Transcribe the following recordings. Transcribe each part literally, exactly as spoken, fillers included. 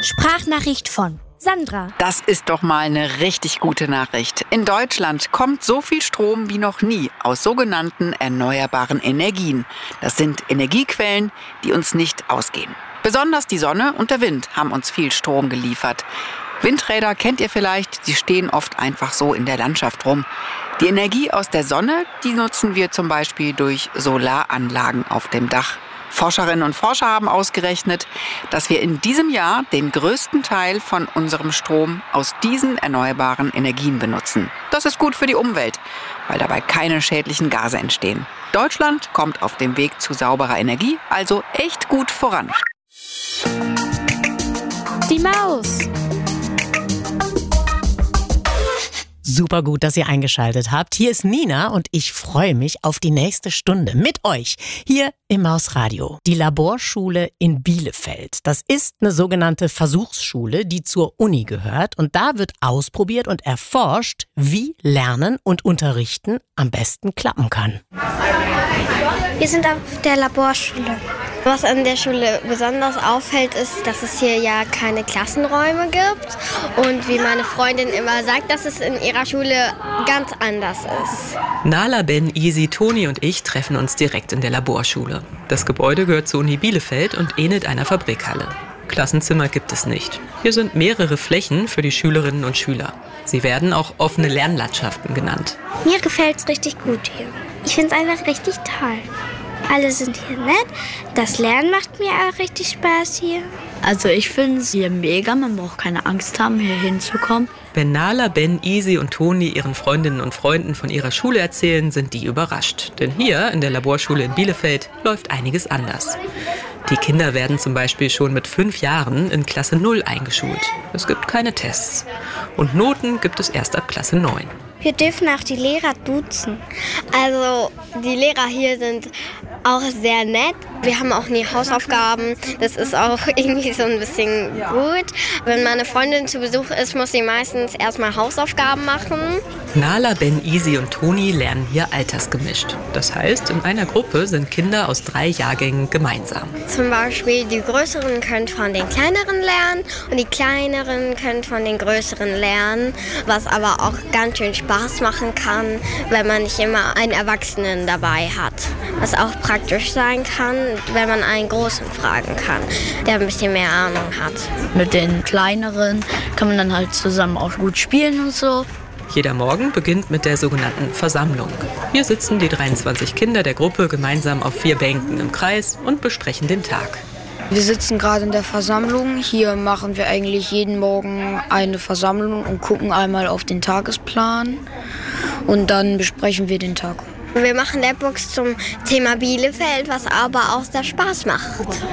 Sprachnachricht von Sandra. Das ist doch mal eine richtig gute Nachricht. In Deutschland kommt so viel Strom wie noch nie aus sogenannten erneuerbaren Energien. Das sind Energiequellen, die uns nicht ausgehen. Besonders die Sonne und der Wind haben uns viel Strom geliefert. Windräder kennt ihr vielleicht, die stehen oft einfach so in der Landschaft rum. Die Energie aus der Sonne, die nutzen wir zum Beispiel durch Solaranlagen auf dem Dach. Forscherinnen und Forscher haben ausgerechnet, dass wir in diesem Jahr den größten Teil von unserem Strom aus diesen erneuerbaren Energien benutzen. Das ist gut für die Umwelt, weil dabei keine schädlichen Gase entstehen. Deutschland kommt auf dem Weg zu sauberer Energie also echt gut voran. Die Maus. Super gut, dass ihr eingeschaltet habt. Hier ist Nina und ich freue mich auf die nächste Stunde mit euch hier im Mausradio. Die Laborschule in Bielefeld. Das ist eine sogenannte Versuchsschule, die zur Uni gehört. Und da wird ausprobiert und erforscht, wie Lernen und Unterrichten am besten klappen kann. Wir sind auf der Laborschule. Was an der Schule besonders auffällt, ist, dass es hier ja keine Klassenräume gibt. Und wie meine Freundin immer sagt, dass es in ihrer Schule ganz anders ist. Nala, Ben, Isi, Toni und ich treffen uns direkt in der Laborschule. Das Gebäude gehört zur Uni Bielefeld und ähnelt einer Fabrikhalle. Klassenzimmer gibt es nicht. Hier sind mehrere Flächen für die Schülerinnen und Schüler. Sie werden auch offene Lernlandschaften genannt. Mir gefällt es richtig gut hier. Ich finde es einfach richtig toll. Alle sind hier nett. Das Lernen macht mir auch richtig Spaß hier. Also ich finde es hier mega. Man braucht keine Angst haben, hier hinzukommen. Wenn Nala, Ben, Isi und Toni ihren Freundinnen und Freunden von ihrer Schule erzählen, sind die überrascht. Denn hier in der Laborschule in Bielefeld läuft einiges anders. Die Kinder werden zum Beispiel schon mit fünf Jahren in Klasse null eingeschult. Es gibt keine Tests. Und Noten gibt es erst ab Klasse neun. Wir dürfen auch die Lehrer duzen. Also die Lehrer hier sind auch sehr nett. Wir haben auch nie Hausaufgaben. Das ist auch irgendwie so ein bisschen gut. Wenn meine Freundin zu Besuch ist, muss sie meistens erstmal Hausaufgaben machen. Nala, Ben, Isi und Toni lernen hier altersgemischt. Das heißt, in einer Gruppe sind Kinder aus drei Jahrgängen gemeinsam. Zum Beispiel die Größeren können von den Kleineren lernen und die Kleineren können von den Größeren lernen, was aber auch ganz schön Spaß machen kann, wenn man nicht immer einen Erwachsenen dabei hat. Was auch praktisch sein kann, wenn man einen Großen fragen kann, der ein bisschen mehr Ahnung hat. Mit den Kleineren kann man dann halt zusammen auch gut spielen und so. Jeder Morgen beginnt mit der sogenannten Versammlung. Hier sitzen die dreiundzwanzig Kinder der Gruppe gemeinsam auf vier Bänken im Kreis und besprechen den Tag. Wir sitzen gerade in der Versammlung. Hier machen wir eigentlich jeden Morgen eine Versammlung und gucken einmal auf den Tagesplan. Und dann besprechen wir den Tag. Wir machen Labbox zum Thema Bielefeld, was aber auch sehr Spaß macht.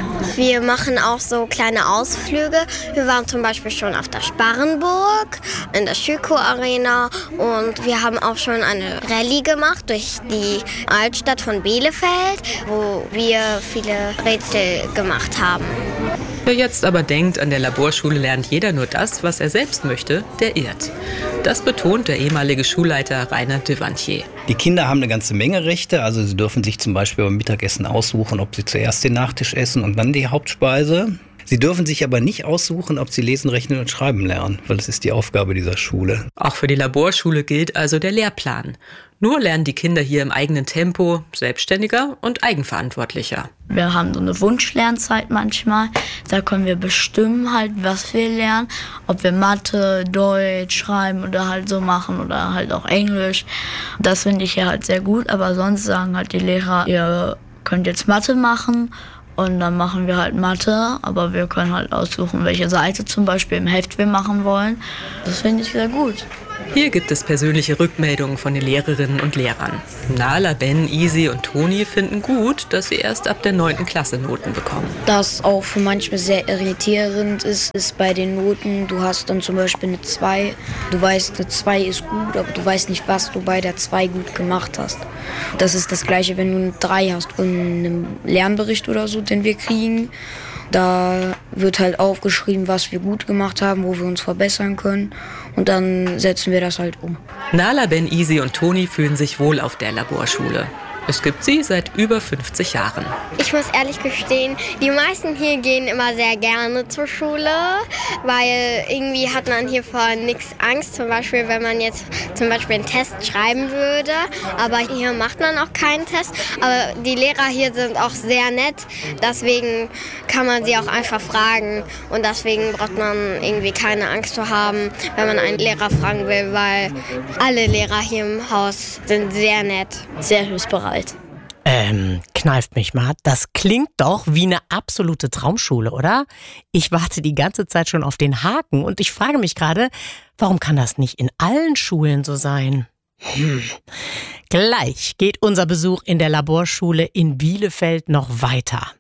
Wir machen auch so kleine Ausflüge. Wir waren zum Beispiel schon auf der Sparrenburg, in der Schüko-Arena und wir haben auch schon eine Rallye gemacht durch die Altstadt von Bielefeld, wo wir viele Rätsel gemacht haben. Wer jetzt aber denkt, an der Laborschule lernt jeder nur das, was er selbst möchte, der irrt. Das betont der ehemalige Schulleiter Rainer Devantier. Die Kinder haben eine ganze Menge Rechte. Also sie dürfen sich zum Beispiel beim Mittagessen aussuchen, ob sie zuerst den Nachtisch essen und dann die Hauptspeise. Sie dürfen sich aber nicht aussuchen, ob sie lesen, rechnen und schreiben lernen, weil das ist die Aufgabe dieser Schule. Auch für die Laborschule gilt also der Lehrplan. Nur lernen die Kinder hier im eigenen Tempo, selbstständiger und eigenverantwortlicher. Wir haben so eine Wunschlernzeit manchmal. Da können wir bestimmen halt, was wir lernen. Ob wir Mathe, Deutsch, Schreiben oder halt so machen oder halt auch Englisch. Das finde ich ja halt sehr gut. Aber sonst sagen halt die Lehrer, ihr könnt jetzt Mathe machen. Und dann machen wir halt Mathe, aber wir können halt aussuchen, welche Seite zum Beispiel im Heft wir machen wollen. Das finde ich sehr gut. Hier gibt es persönliche Rückmeldungen von den Lehrerinnen und Lehrern. Nala, Ben, Isi und Toni finden gut, dass sie erst ab der neunten Klasse Noten bekommen. Das auch für manchmal sehr irritierend ist, ist bei den Noten, du hast dann zum Beispiel eine zwei. Du weißt, eine zwei ist gut, aber du weißt nicht, was du bei der zwei gut gemacht hast. Das ist das Gleiche, wenn du eine drei hast und einen Lernbericht oder so, den wir kriegen. Da wird halt aufgeschrieben, was wir gut gemacht haben, wo wir uns verbessern können. Und dann setzen wir das halt um. Nala, Ben, Isi und Toni fühlen sich wohl auf der Laborschule. Es gibt sie seit über fünfzig Jahren. Ich muss ehrlich gestehen, die meisten hier gehen immer sehr gerne zur Schule, weil irgendwie hat man hier vor nichts Angst. Zum Beispiel, wenn man jetzt zum Beispiel einen Test schreiben würde, aber hier macht man auch keinen Test. Aber die Lehrer hier sind auch sehr nett, deswegen kann man sie auch einfach fragen und deswegen braucht man irgendwie keine Angst zu haben, wenn man einen Lehrer fragen will, weil alle Lehrer hier im Haus sind sehr nett. Sehr hilfsbereit. Ähm, kneift mich mal. Das klingt doch wie eine absolute Traumschule, oder? Ich warte die ganze Zeit schon auf den Haken und ich frage mich gerade, warum kann das nicht in allen Schulen so sein? Hm. Gleich geht unser Besuch in der Laborschule in Bielefeld noch weiter.